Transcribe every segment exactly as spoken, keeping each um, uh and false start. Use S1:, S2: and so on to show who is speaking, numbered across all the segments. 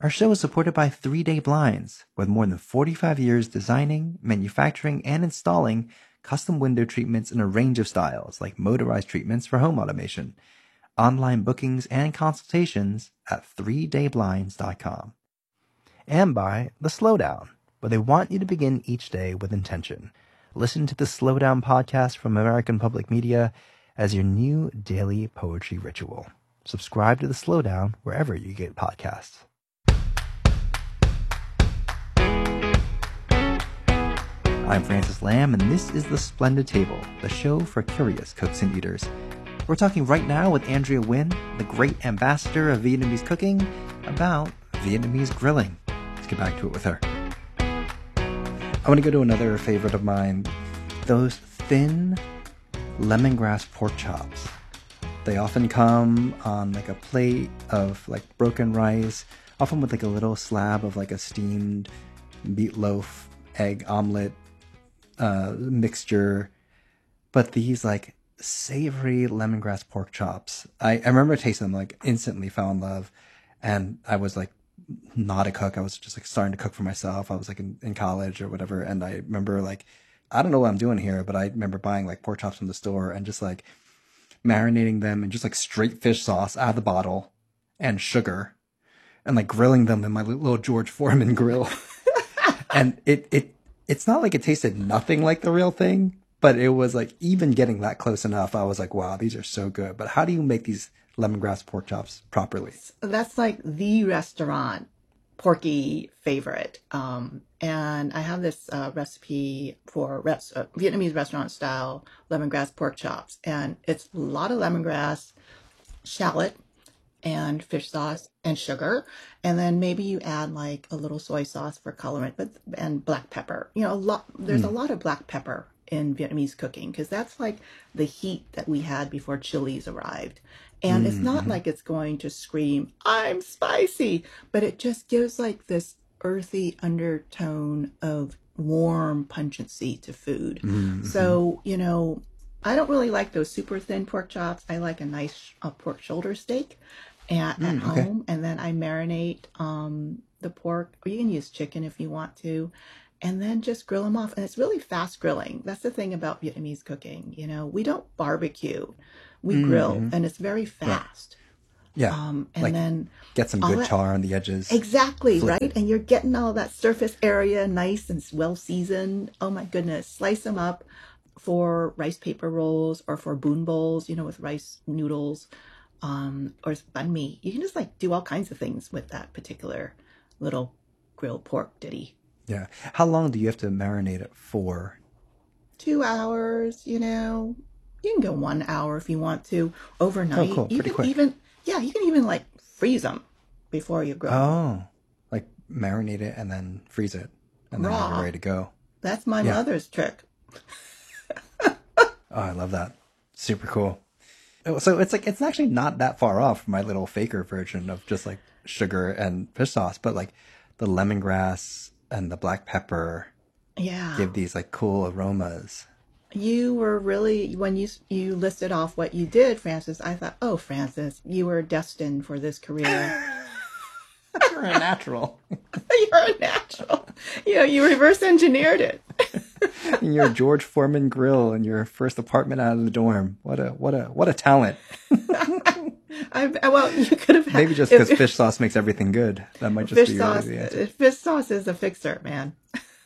S1: Our show is supported by three day Blinds, with more than forty-five years designing, manufacturing, and installing custom window treatments in a range of styles, like motorized treatments for home automation. Online bookings and consultations at three day blinds dot com. And by The Slowdown, where they want you to begin each day with intention. Listen to the Slowdown podcast from American Public Media as your new daily poetry ritual. Subscribe to The Slowdown wherever you get podcasts. I'm Francis Lamb, and this is The Splendid Table, the show for curious cooks and eaters. We're talking right now with Andrea Nguyen, the great ambassador of Vietnamese cooking, about Vietnamese grilling. Let's get back to it with her. I want to go to another favorite of mine, those thin lemongrass pork chops. They often come on like a plate of like broken rice, often with like a little slab of like a steamed meatloaf, egg omelet uh, mixture. But these like savory lemongrass pork chops, I, I remember tasting them, like instantly fell in love. And I was like not a cook. I was just like starting to cook for myself. I was like in, in college or whatever. And I remember like, I don't know what I'm doing here, but I remember buying like pork chops from the store and just like marinating them in just like straight fish sauce out of the bottle and sugar and like grilling them in my little George Foreman grill. And it, it, it's not like it tasted nothing like the real thing, but it was like even getting that close enough. I was like, wow, these are so good. But how do you make these lemongrass pork chops properly?
S2: That's like the restaurant porky favorite. Um, and I have this uh, recipe for res- uh, Vietnamese restaurant style lemongrass pork chops. And it's a lot of lemongrass, shallot, and fish sauce and sugar. And then maybe you add like a little soy sauce for colorant, but and black pepper. You know, a lot. There's mm. a lot of black pepper in Vietnamese cooking because that's like the heat that we had before chilies arrived. And mm-hmm. it's not like it's going to scream, I'm spicy, but it just gives like this earthy undertone of warm pungency to food. Mm-hmm. So, you know, I don't really like those super thin pork chops. I like a nice uh, pork shoulder steak at, mm, at okay. home. And then I marinate um, the pork, or you can use chicken if you want to, and then just grill them off. And it's really fast grilling. That's the thing about Vietnamese cooking. You know, we don't barbecue. We mm-hmm. grill, and it's very fast.
S1: Yeah. yeah.
S2: Um, and
S1: like,
S2: then
S1: get some good
S2: that,
S1: char on the edges.
S2: Exactly, right?
S1: It.
S2: And you're getting all that surface area nice and well seasoned. Oh my goodness. Slice them up for rice paper rolls or for bún bowls, you know, with rice noodles um, or banh mi. You can just like do all kinds of things with that particular little grilled pork ditty.
S1: Yeah. How long do you have to marinate it for?
S2: Two hours, you know. You can go one hour if you want to overnight.
S1: Oh, cool.
S2: You
S1: Pretty
S2: can
S1: quick.
S2: Even, yeah, you can even like freeze them before you grill them.
S1: Oh, like marinate it and then freeze it and then
S2: Raw.
S1: have it ready to go.
S2: That's my
S1: yeah.
S2: mother's trick.
S1: Oh, I love that. Super cool. So it's like, it's actually not that far off from my little faker version of just like sugar and fish sauce, but like the lemongrass and the black pepper
S2: yeah.
S1: give these like cool aromas.
S2: You were really, when you you listed off what you did, Francis, I thought, oh, Francis, you were destined for this career.
S1: You're a natural.
S2: You're a natural. You know, you reverse engineered it.
S1: In your George Foreman grill in your first apartment out of the dorm. What a what a what a talent.
S2: I, well, you could have had,
S1: maybe just because fish sauce makes everything good. That might just
S2: fish
S1: be
S2: sauce.
S1: Really the answer.
S2: Fish sauce is a fixer, man.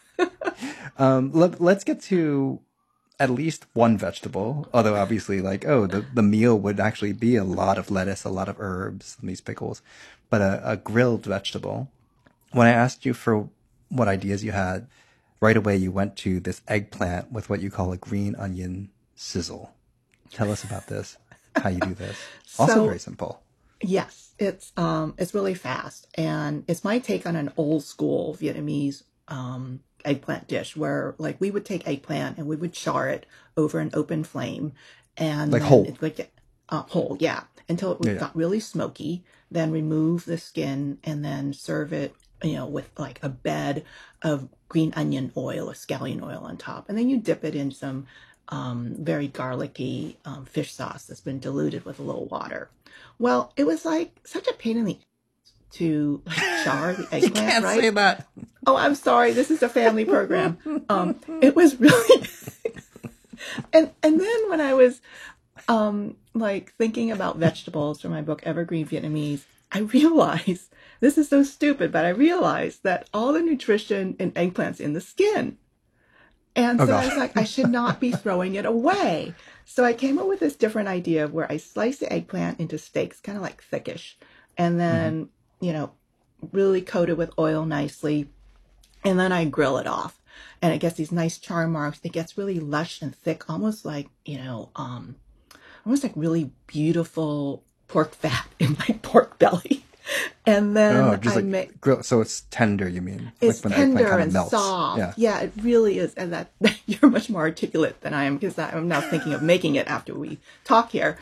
S1: um, let, let's get to at least one vegetable, although obviously like, oh, the, the meal would actually be a lot of lettuce, a lot of herbs, and these pickles, but a, a grilled vegetable. When I asked you for what ideas you had, right away you went to this eggplant with what you call a green onion sizzle. Tell us about this, how you do this. Also
S2: so,
S1: very simple.
S2: Yes, it's um it's really fast, and it's my take on an old school Vietnamese um eggplant dish where like we would take eggplant and we would char it over an open flame and
S1: like whole
S2: it would get uh, whole yeah until it yeah. got really smoky, then remove the skin and then serve it, you know, with like a bed of green onion oil or scallion oil on top, and then you dip it in some um very garlicky um, fish sauce that's been diluted with a little water. Well, it was like such a pain in the to like, char the eggplant,
S1: You can't
S2: right?
S1: say that.
S2: Oh, I'm sorry. This is a family program. Um, it was really, and and then when I was, um, like thinking about vegetables for my book Evergreen Vietnamese, I realized this is so stupid, but I realized that all the nutrition in eggplant's in the skin, and so
S1: Oh,
S2: I was like, I should not be throwing it away. So I came up with this different idea of where I slice the eggplant into steaks, kind of like thickish, and then mm-hmm. you know, really coat it with oil nicely. And then I grill it off, and it gets these nice char marks. It gets really lush and thick, almost like, you know, um, almost like really beautiful pork fat in my pork belly. And then
S1: oh, just
S2: I
S1: like
S2: make
S1: grill. So it's tender, you mean?
S2: It's
S1: like when
S2: tender
S1: the eggplant kind
S2: and
S1: of melts.
S2: soft.
S1: Yeah.
S2: yeah, it really is. And that you're much more articulate than I am, because I'm now thinking of making it after we talk here.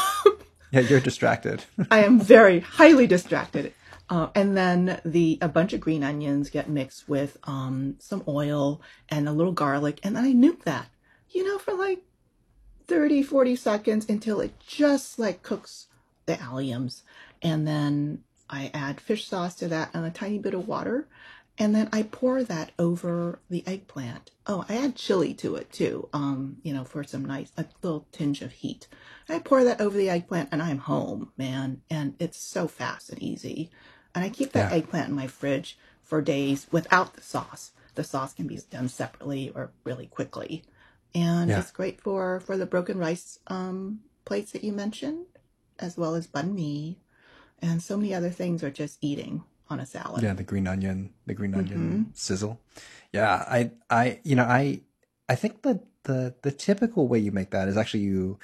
S1: Yeah, you're distracted.
S2: I am very highly distracted. Uh, and then the a bunch of green onions get mixed with um, some oil and a little garlic. And then I nuke that, you know, for like thirty, forty seconds until it just like cooks the alliums. And then I add fish sauce to that and a tiny bit of water. And then I pour that over the eggplant. Oh, I add chili to it too, um, you know, for some nice, a little tinge of heat. I pour that over the eggplant and I'm home, man. And it's so fast and easy. And I keep that
S1: yeah.
S2: eggplant in my fridge for days without the sauce. The sauce can be done separately or really quickly. And yeah. it's great for, for the broken rice um, plates that you mentioned, as well as banh mi. And so many other things are just eating on a salad.
S1: Yeah, the green onion, the green onion
S2: mm-hmm.
S1: sizzle. Yeah, I, I, you know, I, I think that the the typical way you make that is actually you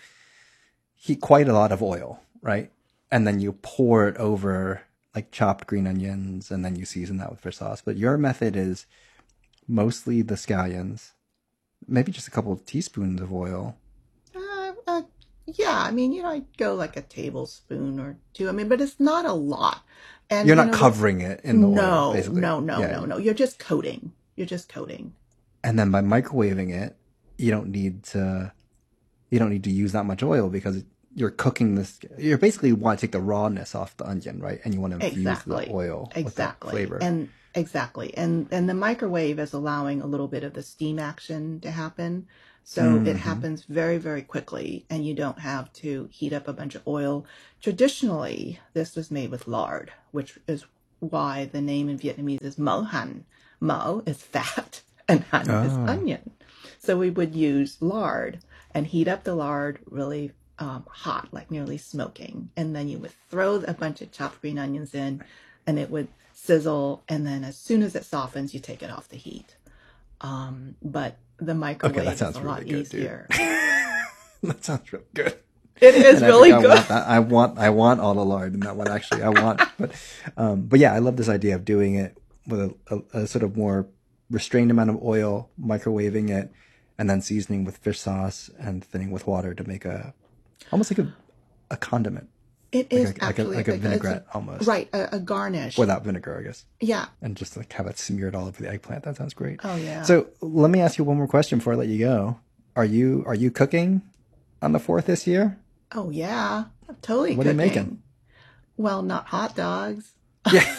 S1: heat quite a lot of oil, right? And then you pour it over like chopped green onions, and then you season that with fish sauce. But your method is mostly the scallions, maybe just a couple of teaspoons of oil.
S2: Uh, uh, yeah, I mean, you know, I go like a tablespoon or two. I mean, but it's not a lot. And
S1: you're
S2: you
S1: not
S2: know,
S1: covering it in the
S2: no,
S1: oil, basically.
S2: No, no,
S1: yeah.
S2: no, no. You're just coating. You're just coating.
S1: And then by microwaving it, you don't need to, you don't need to use that much oil because you're cooking this. You basically want to take the rawness off the onion, right? And you want to infuse
S2: exactly.
S1: the oil
S2: exactly.
S1: with that flavor.
S2: And exactly. And and the microwave is allowing a little bit of the steam action to happen. So mm-hmm. it happens very, very quickly, and you don't have to heat up a bunch of oil. Traditionally, this was made with lard, which is why the name in Vietnamese is mo han. Mo is fat, and han oh. is onion. So we would use lard and heat up the lard really um, hot, like nearly smoking. And then you would throw a bunch of chopped green onions in, and it would sizzle. And then as soon as it softens, you take it off the heat. Um, but the microwave okay, that sounds is a lot really good, easier.
S1: That sounds real good.
S2: It is
S1: and
S2: really
S1: I
S2: good.
S1: I want, that. I want, I want all the lard in that one. Actually, I want, but, um, but yeah, I love this idea of doing it with a, a, a sort of more restrained amount of oil, microwaving it, and then seasoning with fish sauce and thinning with water to make a, almost like a, a condiment.
S2: It
S1: like
S2: is
S1: a,
S2: actually
S1: like a, like a
S2: like
S1: vinaigrette
S2: a,
S1: almost.
S2: Right, a, a garnish.
S1: Without vinegar, I guess.
S2: Yeah.
S1: And just like have it smeared all over the eggplant. That sounds great.
S2: Oh yeah.
S1: So let me ask you one more question before I let you go. Are you are you cooking on the fourth this year?
S2: Oh yeah, I'm totally.
S1: What
S2: cooking.
S1: are you making?
S2: Well, not hot dogs.
S1: Yeah.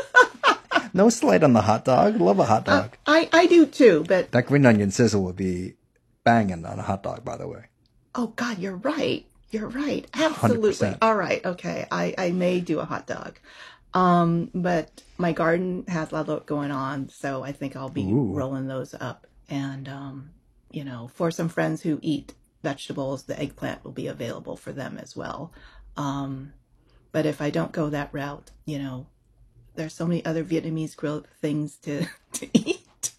S1: No slight on the hot dog. Love a hot dog.
S2: Uh, I I do too, but
S1: that green onion sizzle would be banging on a hot dog. By the way.
S2: Oh God, you're right. You're right. Absolutely. one hundred percent. All right. Okay. I, I may do a hot dog. Um, but my garden has a lot going on, so I think I'll be Ooh. rolling those up. And, um, you know, for some friends who eat vegetables, the eggplant will be available for them as well. Um, but if I don't go that route, you know, there's so many other Vietnamese grilled things to, to eat.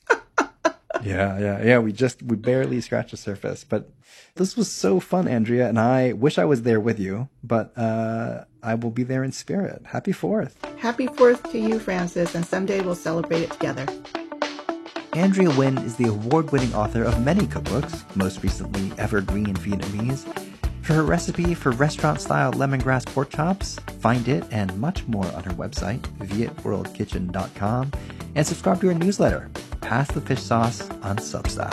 S1: Yeah, yeah, yeah. We just, we barely scratched the surface, but this was so fun, Andrea, and I wish I was there with you, but uh, I will be there in spirit. Happy fourth.
S2: Happy fourth to you, Francis, and someday we'll celebrate it together.
S1: Andrea Nguyen is the award-winning author of many cookbooks, most recently Evergreen Vietnamese. For her recipe for restaurant-style lemongrass pork chops, find it and much more on her website, viet world kitchen dot com, and subscribe to her newsletter, Pass the Fish Sauce, on Substack.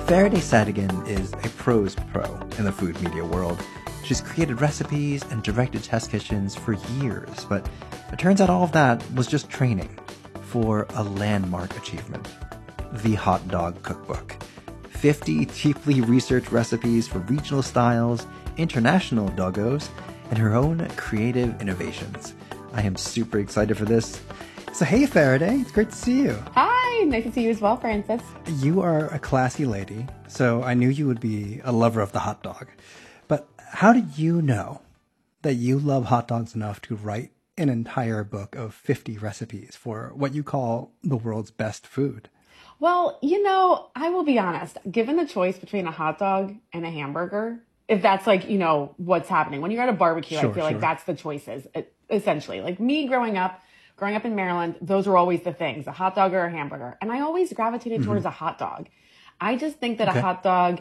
S1: Faraday Sadigan is a prose pro in the food media world. She's created recipes and directed test kitchens for years, but it turns out all of that was just training for a landmark achievement, the Hot Dog Cookbook. fifty deeply researched recipes for regional styles, international doggos, and her own creative innovations. I am super excited for this. So hey, Faraday, it's great to see you.
S3: Hi, nice to see you as well, Francis.
S1: You are a classy lady, so I knew you would be a lover of the hot dog. But how did you know that you love hot dogs enough to write an entire book of fifty recipes for what you call the world's best food?
S3: Well, you know, I will be honest, given the choice between a hot dog and a hamburger, if that's like, you know, what's happening. When you're at a barbecue,
S1: Sure,
S3: I feel
S1: sure.
S3: like that's the choices, essentially. Like me growing up, growing up in Maryland, those were always the things, a hot dog or a hamburger. And I always gravitated mm-hmm. towards a hot dog. I just think that okay. a hot dog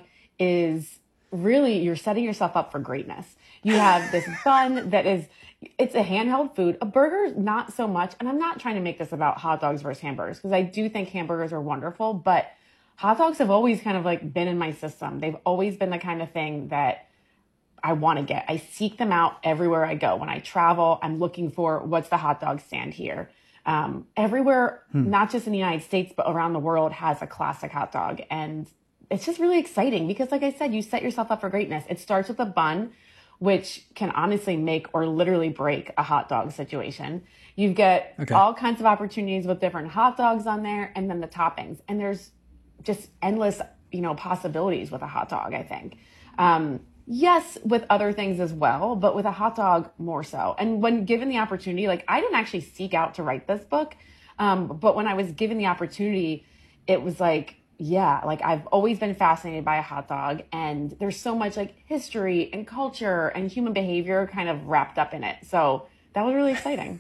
S3: is really, you're setting yourself up for greatness. You have this bun that is, it's a handheld food. A burger, not so much. And I'm not trying to make this about hot dogs versus hamburgers, because I do think hamburgers are wonderful, but hot dogs have always kind of like been in my system. They've always been the kind of thing that I want to get. I seek them out everywhere I go. When I travel, I'm looking for what's the hot dog stand here. Um, everywhere, hmm. not just in the United States, but around the world has a classic hot dog. And it's just really exciting because, like I said, you set yourself up for greatness. It starts with a bun, which can honestly make or literally break a hot dog situation. You get okay. all kinds of opportunities with different hot dogs on there, and then the toppings. And there's just endless, you know, possibilities with a hot dog, I think. Um, yes, with other things as well, but with a hot dog more so. And when given the opportunity, like I didn't actually seek out to write this book, um, but when I was given the opportunity, it was like, yeah, like I've always been fascinated by a hot dog, and there's so much like history and culture and human behavior kind of wrapped up in it. So that was really exciting.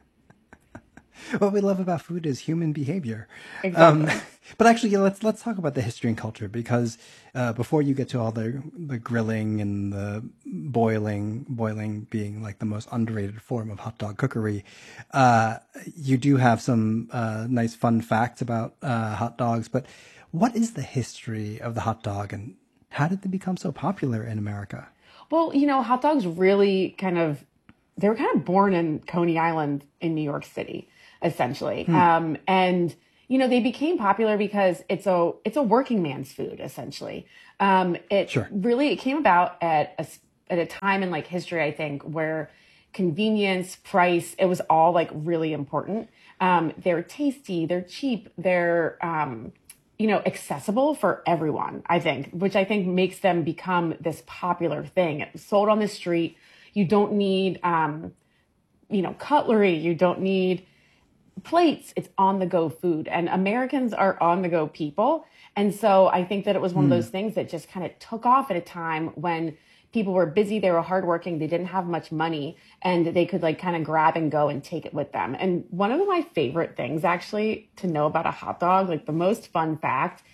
S1: What we love about food is human behavior.
S3: Exactly.
S1: Um, but actually, yeah, let's let's talk about the history and culture, because uh, before you get to all the the grilling and the boiling, boiling being like the most underrated form of hot dog cookery, uh, you do have some uh, nice fun facts about uh, hot dogs. But what is the history of the hot dog, and how did they become so popular in America?
S3: Well, you know, hot dogs really kind of, they were kind of born in Coney Island in New York City, essentially. Hmm. Um, and, you know, they became popular because it's a, it's a working man's food, essentially. Um, it
S1: sure.
S3: really, it came about at a, at a time in like history, I think, where convenience, price, it was all like really important. Um, they're tasty, they're cheap, they're, um, you know, accessible for everyone, I think, which I think makes them become this popular thing. It's sold on the street. You don't need, um, you know, cutlery. You don't need plates. It's on the go food, and Americans are on the go people. And so I think that it was one mm. of those things that just kind of took off at a time when people were busy, they were hardworking, they didn't have much money, and they could like kind of grab and go and take it with them. And one of my favorite things actually to know about a hot dog, like the most fun fact,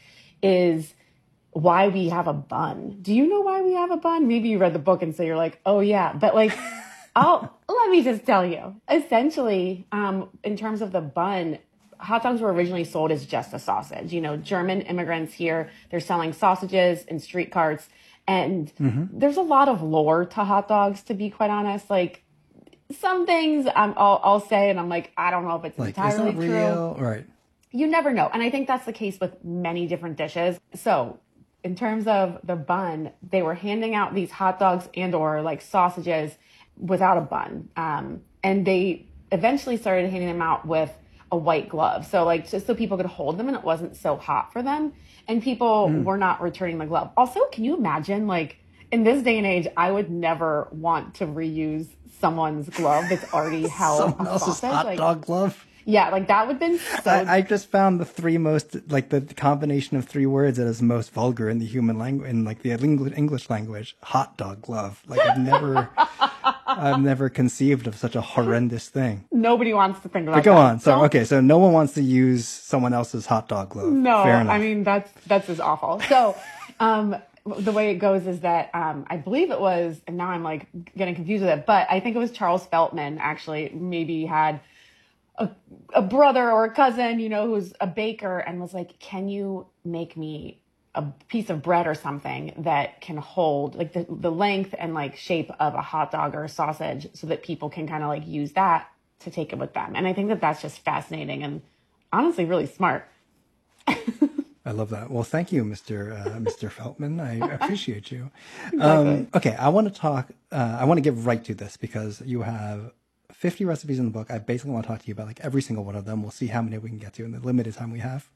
S3: is why we have a bun. Do you know why we have a bun? Maybe you read the book and so you're like, oh yeah, but like, I'll, let me just tell you, essentially, um, in terms of the bun, hot dogs were originally sold as just a sausage. You know, German immigrants here, they're selling sausages in street carts. And mm-hmm. there's a lot of lore to hot dogs, to be quite honest. Like some things um, I'll, I'll say, and I'm like, I don't know if it's
S1: like,
S3: entirely
S1: is that
S3: true.
S1: Real? Right.
S3: You never know. And I think that's the case with many different dishes. So in terms of the bun, they were handing out these hot dogs and or like sausages without a bun. Um, and they eventually started handing them out with a white glove. So like just so people could hold them and it wasn't so hot for them. And people mm. were not returning the glove. Also, can you imagine, like, in this day and age, I would never want to reuse someone's glove that's already held
S1: someone
S3: a
S1: else's
S3: sausage.
S1: hot
S3: like,
S1: dog glove.
S3: Yeah, like that would have been so...
S1: I, I just found the three most, like the combination of three words that is most vulgar in the human language, in like the English language, hot dog glove. Like I've never, I've never conceived of such a horrendous thing.
S3: Nobody wants to think about
S1: that. But go
S3: that.
S1: on. So, okay, so no one wants to use someone else's hot dog glove.
S3: No,
S1: Fair enough.
S3: I mean, that's, that's just awful. So, um, the way it goes is that, um, I believe it was, and now I'm like getting confused with it, but I think it was Charles Feltman actually maybe had A, a brother or a cousin, you know, who's a baker and was like, can you make me a piece of bread or something that can hold like the, the length and like shape of a hot dog or a sausage so that people can kind of like use that to take it with them. And I think that that's just fascinating and honestly really smart.
S1: I love that. Well, thank you, Mister Uh, Mister Feltman. I appreciate you.
S3: Exactly.
S1: Um, okay, I want to talk, uh, I want to get right to this because you have fifty recipes in the book. I basically want to talk to you about like every single one of them. We'll see how many we can get to in the limited time we have.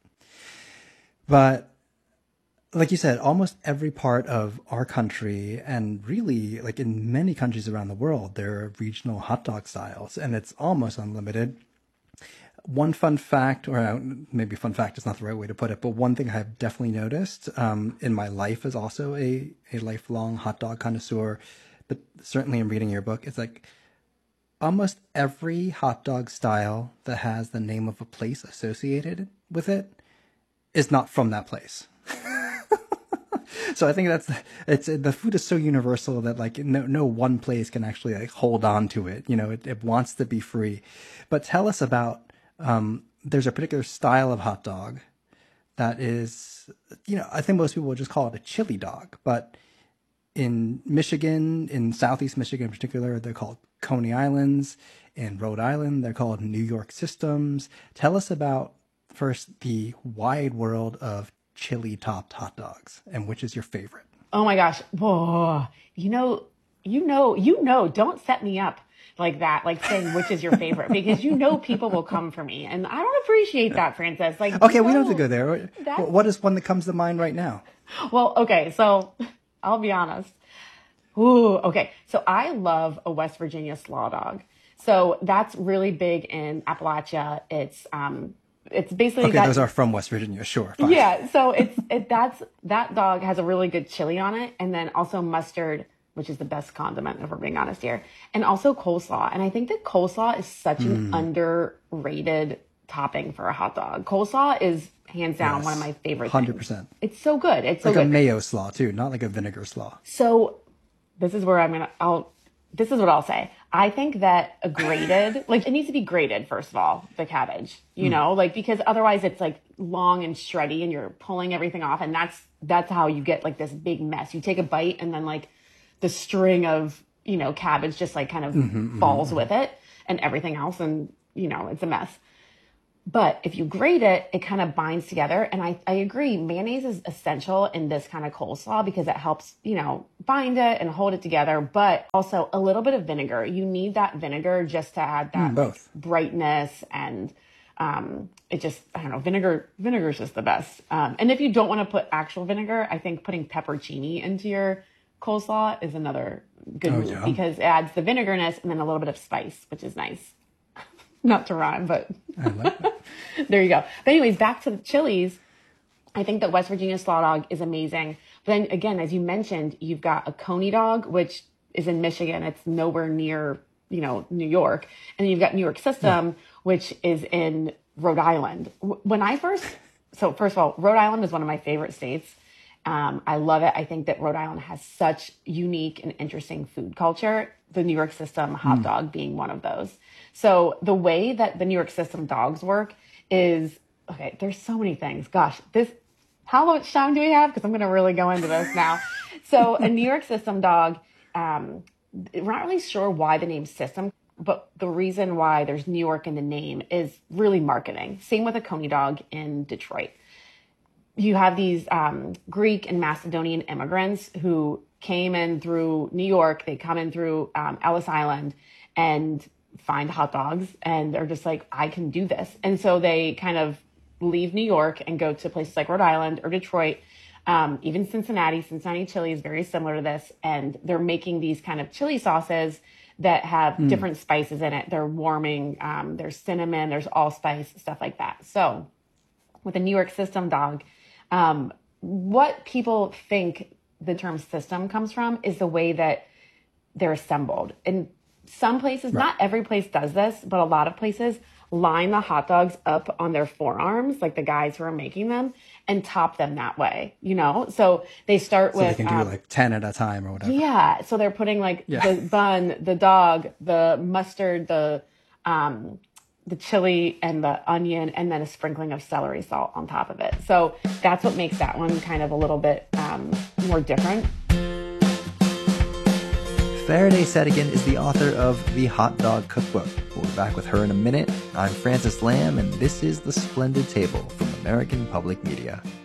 S1: But like you said, almost every part of our country and really like in many countries around the world, there are regional hot dog styles and it's almost unlimited. One fun fact, or maybe fun fact is not the right way to put it, but one thing I've definitely noticed um, in my life as also a, a lifelong hot dog connoisseur, but certainly in reading your book, it's like almost every hot dog style that has the name of a place associated with it is not from that place. So I think that's, it's, the food is so universal that like no, no one place can actually like hold on to it. You know, it, it wants to be free. But tell us about, um, there's a particular style of hot dog that is, you know, I think most people would just call it a chili dog, but in Michigan, in Southeast Michigan in particular, they're called Coney Islands. In Rhode Island, they're called New York Systems. Tell us about first the wide world of chili topped hot dogs and which is your favorite.
S3: Oh my gosh. Whoa. You know, you know, you know, don't set me up like that, like saying which is your favorite, because you know people will come for me. And I don't appreciate that, Frances. Like,
S1: okay,
S3: no,
S1: we don't have to go there. What is one that comes to mind right now?
S3: Well, okay, so I'll be honest. Ooh, okay. So I love a West Virginia slaw dog. So that's really big in Appalachia. It's um it's basically
S1: okay.
S3: that,
S1: Those are from West Virginia, sure. Fine.
S3: Yeah. So it's it that's that dog has a really good chili on it, and then also mustard, which is the best condiment if we're being honest here, and also coleslaw. And I think that coleslaw is such an mm. underrated topping for a hot dog. Coleslaw is hands down yes. one of my favorite. Hundred
S1: things. percent.
S3: It's so good. It's so
S1: like
S3: good.
S1: a mayo slaw too, not like a vinegar slaw.
S3: So this is where I'm gonna. I'll. This is what I'll say. I think that a grated, like it needs to be grated, first of all, the cabbage, you mm. know, like, because otherwise it's like long and shreddy and you're pulling everything off. And that's, that's how you get like this big mess. You take a bite and then like the string of, you know, cabbage just like kind of mm-hmm, falls mm-hmm. with it and everything else. And, you know, it's a mess. But if you grate it, it kind of binds together. And I, I agree, mayonnaise is essential in this kind of coleslaw because it helps, you know, bind it and hold it together. But also a little bit of vinegar. You need that vinegar just to add that
S1: mm, both.
S3: Like, brightness. And um, it just, I don't know, vinegar, vinegar is just the best. Um, and if you don't want to put actual vinegar, I think putting peppercini into your coleslaw is another good
S1: oh,
S3: move
S1: yeah.
S3: because it adds the vinegarness and then a little bit of spice, which is nice. Not to rhyme, but
S1: I like that.
S3: There you go. But anyways, back to the chilies. I think that West Virginia slaw dog is amazing. But then again, as you mentioned, you've got a Coney dog, which is in Michigan. It's nowhere near, you know, New York. And then you've got New York System, yeah. which is in Rhode Island. When I first, so first of all, Rhode Island is one of my favorite states. Um, I love it. I think that Rhode Island has such unique and interesting food culture. The New York System hot mm. dog being one of those. So the way that the New York System dogs work is, okay, there's so many things. Gosh, this, how much time do we have? Because I'm going to really go into this now. So a New York System dog, um, we're not really sure why the name System, but the reason why there's New York in the name is really marketing. Same with a Coney dog in Detroit. You have these um, Greek and Macedonian immigrants who came in through New York. They come in through um, Ellis Island and find hot dogs. And they're just like, I can do this. And so they kind of leave New York and go to places like Rhode Island or Detroit, um, even Cincinnati. Cincinnati chili is very similar to this. And they're making these kind of chili sauces that have mm. different spices in it. They're warming. Um, there's cinnamon. There's allspice, stuff like that. So with a New York System dog, Um, what people think the term system comes from is the way that they're assembled. In some places, right. not every place does this, but a lot of places line the hot dogs up on their forearms, like the guys who are making them, and top them that way, you know? So they start
S1: so
S3: with...
S1: So they can
S3: um,
S1: do like ten at a time or whatever.
S3: Yeah. So they're putting like yeah. the bun, the dog, the mustard, the... um the chili and the onion, and then a sprinkling of celery salt on top of it. So that's what makes that one kind of a little bit um, more different.
S1: Faraday Sadigan is the author of The Hot Dog Cookbook. We'll be back with her in a minute. I'm Francis Lamb, and this is The Splendid Table from American Public Media.